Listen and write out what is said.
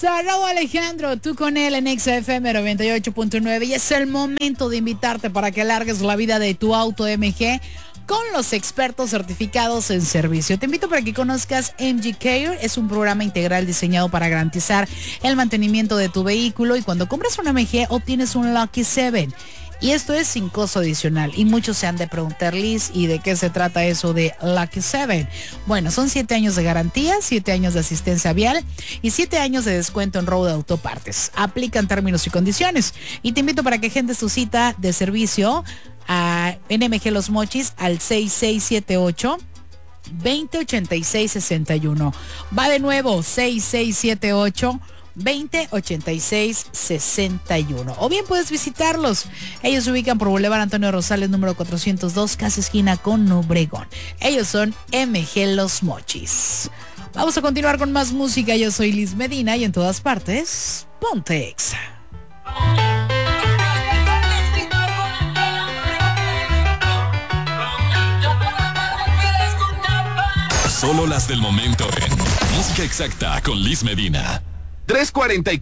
Raúl Alejandro, tú con él en XFM 98.9 y es el momento de invitarte para que alargues la vida de tu auto MG con los expertos certificados en servicio. Te invito para que conozcas MG Care. Es un programa integral diseñado para garantizar el mantenimiento de tu vehículo y cuando compras un MG obtienes un Lucky 7. Y esto es sin costo adicional. Y muchos se han de preguntar, Liz, ¿y de qué se trata eso de Lucky 7? Bueno, son 7 años de garantía, 7 años de asistencia vial y 7 años de descuento en robo de autopartes. Aplican términos y condiciones. Y te invito para que agendes tu cita de servicio a NMG Los Mochis al 6678 208661. Va de nuevo, 6678 208661. O bien puedes visitarlos. Ellos se ubican por Boulevard Antonio Rosales, número 402, casi esquina con Obregón. Ellos son MG Los Mochis. Vamos a continuar con más música. Yo soy Liz Medina y en todas partes, ponte Exa. Solo las del momento en Música Exacta con Liz Medina. 3:44